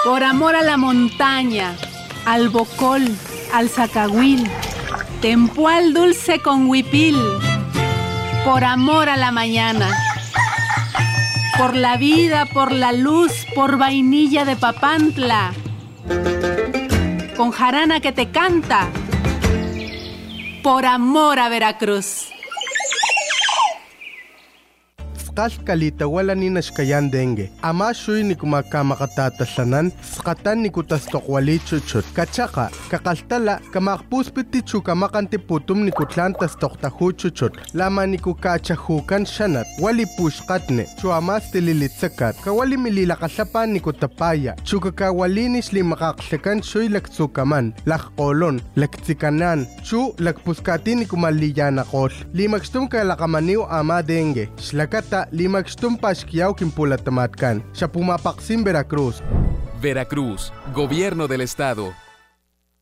Por amor a la montaña, al bocol, al zacahuil, tempual dulce con huipil. Por amor a la mañana, por la vida, por la luz, por vainilla de Papantla, con jarana que te canta, por amor a Veracruz. Kalita wala ni nashkayan dengue. Ama shuy ni kumakamatatalanan, skatan ni kutastokwali chuchut. Kachaka, kakaltala, kamakpuspiti chukamakanti putum ni kutlantas toktahu chuchut. Lama ni kukachahukan shanat, wali pushkatne, chuamas tililitsakat, kawali mililakasapan ni kutapaya, chukakawalinis li makaksekan shuy laktsukaman, lakkolon, laktsikanan, chu lakpuskati ni kumaliyanakol. Limakstum kalakamaniw ama dengue. Shlakata limakstum pashkiyaw kimpulatamatkan. Siya pumapaksim Veracruz. Veracruz, Gobierno del Estado.